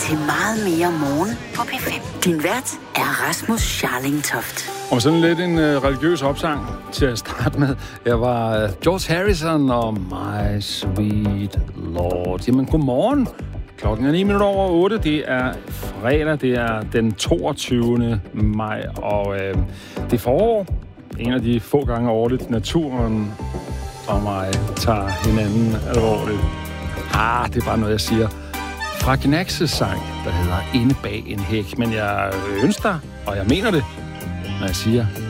til meget mere morgen på P5. Din vært er Rasmus Scharling-Toft. Og sådan lidt en religiøs opsang til at starte med. Jeg var George Harrison og My Sweet Lord. Jamen, godmorgen. Klokken er 8:09. Det er fredag. Det er den 22. maj. Og det er forår. En af de få gange årligt, naturen og mig tager hinanden alvorligt. Det er bare noget, jeg siger. Fra Gnax's sang, der hedder Inde bag en hæk. Men jeg ønsker dig, og jeg mener det, når jeg siger,